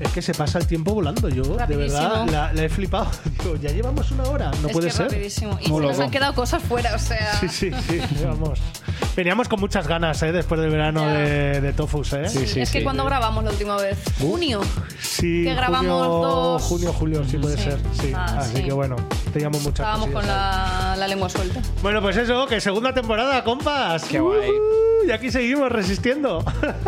Es que se pasa el tiempo volando. Yo, de verdad, la he flipado. Digo, ya llevamos una hora. No puede ser. Rapidísimo. Y se nos han quedado cosas fuera, o sea... Sí, vamos. Veníamos con muchas ganas, después del verano de Tofus, Es que cuando grabamos la última vez, junio. Sí, que grabamos julio, sí puede ser. Sí. Así que bueno, teníamos muchas Estábamos con la lengua suelta. Bueno, pues eso, que segunda temporada, compas. Qué guay. Y aquí seguimos resistiendo.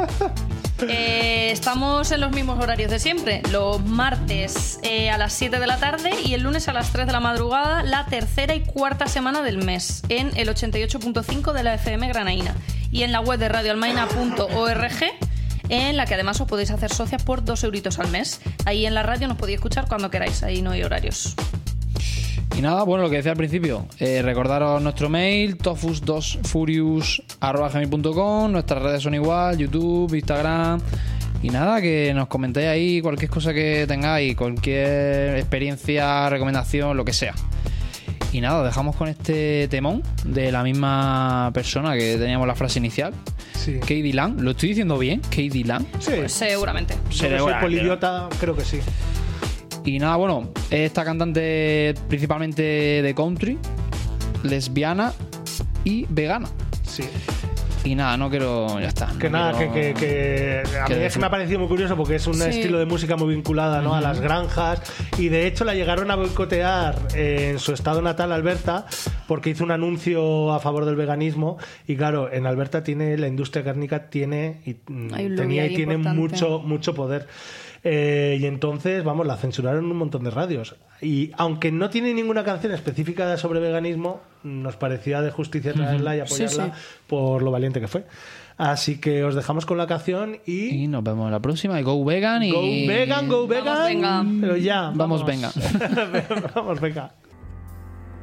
Estamos en los mismos horarios de siempre. Los martes a las 7 de la tarde y el lunes a las 3 de la madrugada, la tercera y cuarta semana del mes, en el 88.5 de la FM Granaína. Y en la web de radioalmaina.org, en la que además os podéis hacer socias por 2 euritos al mes. Ahí en la radio nos podéis escuchar cuando queráis, ahí no hay horarios. Y nada, bueno, lo que decía al principio, recordaros nuestro mail, tofus2furious@gmail.com, nuestras redes son igual, YouTube, Instagram. Y nada, que nos comentéis ahí cualquier cosa que tengáis, cualquier experiencia, recomendación, lo que sea. Y nada, dejamos con este temón de la misma persona que teníamos la frase inicial. Sí. K.D. Lang, ¿lo estoy diciendo bien? ¿K.D. Lang? Sí. Pues seguramente. Soy polidiota, creo que sí. Y nada, bueno, esta cantante principalmente de country, lesbiana y vegana. Sí. Y nada, no quiero... Ya está. Que no nada, quiero, que a mí es que me ha parecido muy curioso porque es un estilo de música muy vinculada, ¿no? A las granjas, y de hecho la llegaron a boicotear en su estado natal, Alberta, porque hizo un anuncio a favor del veganismo. Y claro, en Alberta la industria cárnica tenía y tiene mucho poder. Y entonces, vamos, la censuraron en un montón de radios. Y aunque no tiene ninguna canción específica sobre veganismo, nos parecía de justicia traerla y apoyarla por lo valiente que fue. Así que os dejamos con la canción y nos vemos en la próxima. Y go vegan. Go vegan. Vamos, venga. Pero ya. Vamos venga. Vamos, venga.